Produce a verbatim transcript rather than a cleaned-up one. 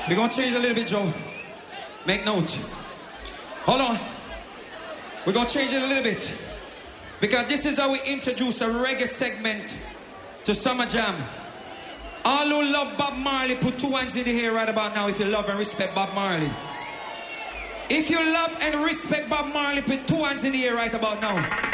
We're gonna change a little bit, Joe. Make note. Hold on. We're gonna change it a little bit. Because this is how we introduce a reggae segment to Summer Jam. All who love Bob Marley, put two hands in the air right about now if you love and respect Bob Marley. If you love and respect Bob Marley, put two hands in the air right about now.